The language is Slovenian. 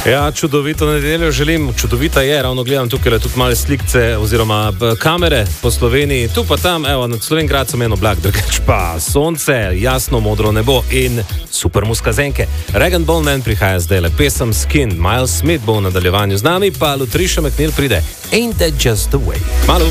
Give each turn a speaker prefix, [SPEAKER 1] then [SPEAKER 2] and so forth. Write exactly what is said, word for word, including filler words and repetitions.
[SPEAKER 1] Ja, čudovito nedeljo želim, čudovita je, ravno gledam tukaj tudi male slikce oziroma kamere po Sloveniji, tu pa tam, evo, nad Slovenjgradcem eno blag, drugač pa sonce, jasno modro nebo in super muskazenke. Regan Bowman prihaja zdaj le, pesem Skin, Miles Smith bo v nadaljevanju z nami, pa Lutricia McNeil pride. Ain't that just the way? Malu.